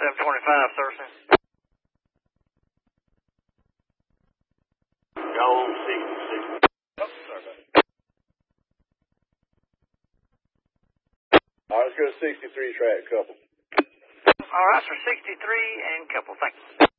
725, Thurston. Y'all on 66. Oh, sorry about it. All right, let's go to 63 track couple. All right, sir, 63 and couple. Thank you.